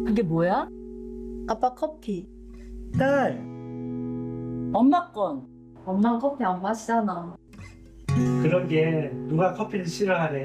그게 뭐야? 아빠 커피. 딸, 엄마 건. 엄마 커피 안 마시잖아. 그러게 누가 커피를 싫어하래?